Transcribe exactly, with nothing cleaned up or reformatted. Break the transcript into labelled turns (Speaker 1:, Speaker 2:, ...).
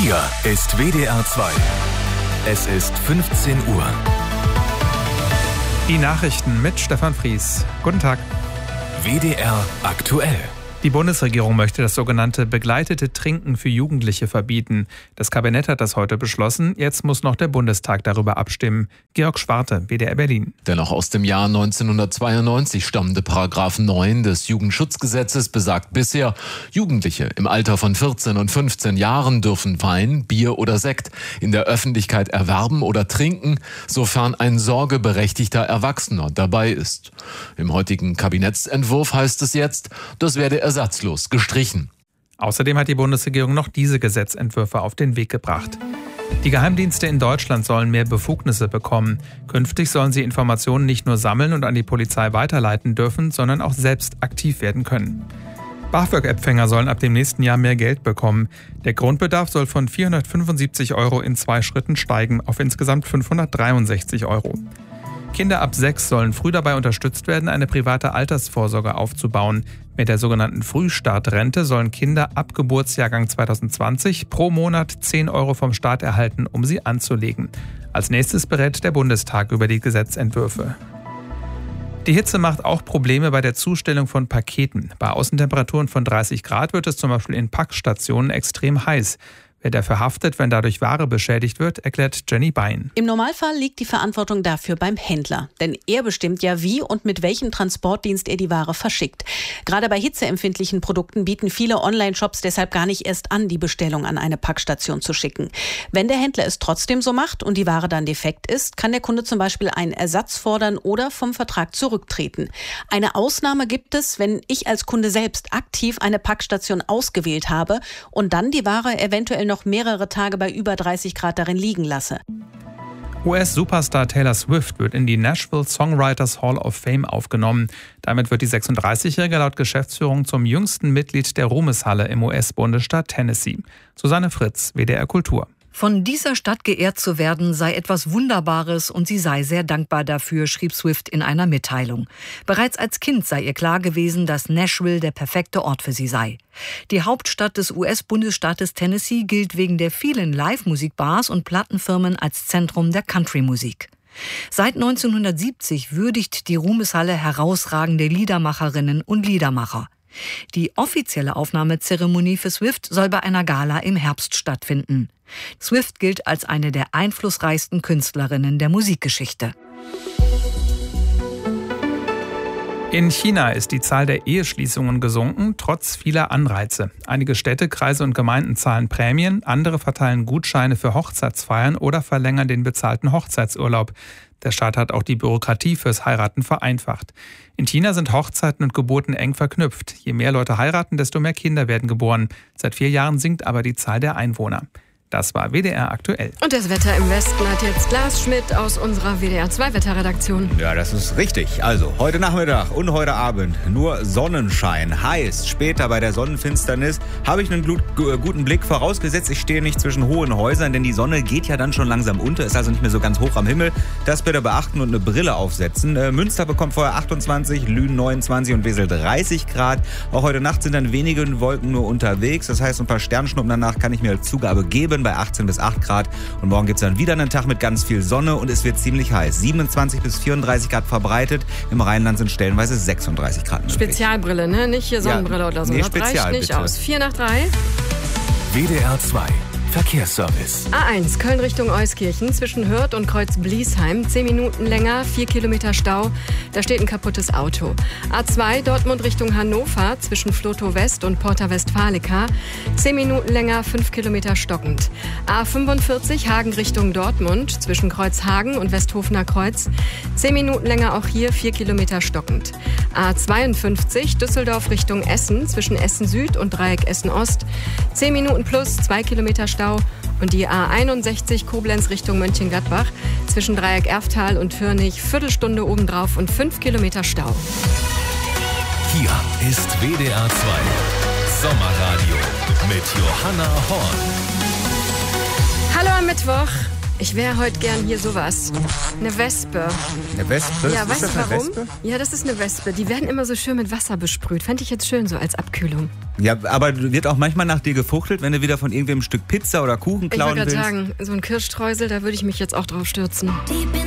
Speaker 1: Hier ist W D R zwei. Es ist fünfzehn Uhr.
Speaker 2: Die Nachrichten mit Stefan Fries. Guten Tag.
Speaker 1: W D R aktuell.
Speaker 2: Die Bundesregierung möchte das sogenannte begleitete Trinken für Jugendliche verbieten. Das Kabinett hat das heute beschlossen. Jetzt muss noch der Bundestag darüber abstimmen. Georg Schwarte, W D R Berlin.
Speaker 3: Der noch aus dem Jahr neunzehnhundertzweiundneunzig stammende Paragraph neun des Jugendschutzgesetzes besagt bisher, Jugendliche im Alter von vierzehn und fünfzehn Jahren dürfen Wein, Bier oder Sekt in der Öffentlichkeit erwerben oder trinken, sofern ein sorgeberechtigter Erwachsener dabei ist. Im heutigen Kabinettsentwurf heißt es jetzt, das werde ersatzlos gestrichen.
Speaker 2: Außerdem hat die Bundesregierung noch diese Gesetzentwürfe auf den Weg gebracht. Die Geheimdienste in Deutschland sollen mehr Befugnisse bekommen. Künftig sollen sie Informationen nicht nur sammeln und an die Polizei weiterleiten dürfen, sondern auch selbst aktiv werden können. BAföG-Empfänger sollen ab dem nächsten Jahr mehr Geld bekommen. Der Grundbedarf soll von vierhundertfünfundsiebzig Euro in zwei Schritten steigen auf insgesamt fünfhundertdreiundsechzig Euro. Kinder ab sechs sollen früh dabei unterstützt werden, eine private Altersvorsorge aufzubauen. Mit der sogenannten Frühstartrente sollen Kinder ab Geburtsjahrgang zweitausendzwanzig pro Monat zehn Euro vom Staat erhalten, um sie anzulegen. Als nächstes berät der Bundestag über die Gesetzentwürfe. Die Hitze macht auch Probleme bei der Zustellung von Paketen. Bei Außentemperaturen von dreißig Grad wird es zum Beispiel in Packstationen extrem heiß. Wer dafür haftet, wenn dadurch Ware beschädigt wird, erklärt Jenny Bein.
Speaker 4: Im Normalfall liegt die Verantwortung dafür beim Händler. Denn er bestimmt ja, wie und mit welchem Transportdienst er die Ware verschickt. Gerade bei hitzeempfindlichen Produkten bieten viele Online-Shops deshalb gar nicht erst an, die Bestellung an eine Packstation zu schicken. Wenn der Händler es trotzdem so macht und die Ware dann defekt ist, kann der Kunde zum Beispiel einen Ersatz fordern oder vom Vertrag zurücktreten. Eine Ausnahme gibt es, wenn ich als Kunde selbst aktiv eine Packstation ausgewählt habe und dann die Ware eventuell noch noch mehrere Tage bei über dreißig Grad darin liegen lasse.
Speaker 2: U S-Superstar Taylor Swift wird in die Nashville Songwriters Hall of Fame aufgenommen. Damit wird die sechsunddreißigjährige laut Geschäftsführung zum jüngsten Mitglied der Ruhmeshalle im U S-Bundesstaat Tennessee. Susanne Fritz, W D R Kultur.
Speaker 5: Von dieser Stadt geehrt zu werden, sei etwas Wunderbares und sie sei sehr dankbar dafür, schrieb Swift in einer Mitteilung. Bereits als Kind sei ihr klar gewesen, dass Nashville der perfekte Ort für sie sei. Die Hauptstadt des U S-Bundesstaates Tennessee gilt wegen der vielen Live-Musikbars und Plattenfirmen als Zentrum der Country-Musik. Seit neunzehnhundertsiebzig würdigt die Ruhmeshalle herausragende Liedermacherinnen und Liedermacher. Die offizielle Aufnahmezeremonie für Swift soll bei einer Gala im Herbst stattfinden. Swift gilt als eine der einflussreichsten Künstlerinnen der Musikgeschichte.
Speaker 2: In China ist die Zahl der Eheschließungen gesunken, trotz vieler Anreize. Einige Städte, Kreise und Gemeinden zahlen Prämien, andere verteilen Gutscheine für Hochzeitsfeiern oder verlängern den bezahlten Hochzeitsurlaub. Der Staat hat auch die Bürokratie fürs Heiraten vereinfacht. In China sind Hochzeiten und Geburten eng verknüpft. Je mehr Leute heiraten, desto mehr Kinder werden geboren. Seit vier Jahren sinkt aber die Zahl der Einwohner. Das war W D R aktuell.
Speaker 6: Und das Wetter im Westen hat jetzt Lars Schmidt aus unserer W D R zwei Wetterredaktion.
Speaker 7: Ja, das ist richtig. Also heute Nachmittag und heute Abend nur Sonnenschein. Heißt, später bei der Sonnenfinsternis habe ich einen gut, guten Blick, vorausgesetzt, ich stehe nicht zwischen hohen Häusern, denn die Sonne geht ja dann schon langsam unter, ist also nicht mehr so ganz hoch am Himmel. Das bitte beachten und eine Brille aufsetzen. Äh, Münster bekommt vorher achtundzwanzig, Lünen neunundzwanzig und Wesel dreißig Grad. Auch heute Nacht sind dann wenige Wolken nur unterwegs. Das heißt, ein paar Sternschnuppen danach kann ich mir als Zugabe geben bei achtzehn bis acht Grad. Und morgen gibt es dann wieder einen Tag mit ganz viel Sonne und es wird ziemlich heiß. siebenundzwanzig bis vierunddreißig Grad verbreitet. Im Rheinland sind stellenweise sechsunddreißig Grad möglich.
Speaker 6: Spezialbrille, ne? Nicht hier Sonnenbrille ja, oder so.
Speaker 7: Nee,
Speaker 6: das
Speaker 7: Spezial,
Speaker 6: reicht nicht
Speaker 7: bitte.
Speaker 6: aus. vier nach drei.
Speaker 1: W D R zwei. Verkehrsservice.
Speaker 6: A eins, Köln Richtung Euskirchen, zwischen Hürth und Kreuz-Bliesheim. Zehn Minuten länger, vier Kilometer Stau. Da steht ein kaputtes Auto. A zwei, Dortmund Richtung Hannover, zwischen Flotow West und Porta Westfalica. Zehn Minuten länger, fünf Kilometer stockend. A fünfundvierzig, Hagen Richtung Dortmund, zwischen Kreuzhagen und Westhofener Kreuz. Zehn Minuten länger auch hier, vier Kilometer stockend. A zweiundfünfzig, Düsseldorf Richtung Essen, zwischen Essen Süd und Dreieck Essen Ost. Zehn Minuten plus, zwei Kilometer Stau. Und die A einundsechzig Koblenz Richtung Mönchengladbach zwischen Dreieck Erftal und Fürnich Viertelstunde obendrauf und fünf Kilometer Stau.
Speaker 1: Hier ist W D R zwei Sommerradio mit Johanna Horn.
Speaker 6: Hallo am Mittwoch. Ich wäre heute gern hier sowas. Eine Wespe.
Speaker 7: Eine Wespe?
Speaker 6: Ja,
Speaker 7: Ist
Speaker 6: weißt du
Speaker 7: das eine
Speaker 6: warum?
Speaker 7: Wespe?
Speaker 6: Ja, das ist eine Wespe. Die werden immer so schön mit Wasser besprüht. Fände ich jetzt schön so als Abkühlung.
Speaker 7: Ja, aber wird auch manchmal nach dir gefuchtelt, wenn du wieder von irgendwem ein Stück Pizza oder Kuchen
Speaker 6: Ich
Speaker 7: klauen
Speaker 6: wollte
Speaker 7: willst?
Speaker 6: gerade sagen, so ein Kirschstreusel, da würde ich mich jetzt auch drauf stürzen.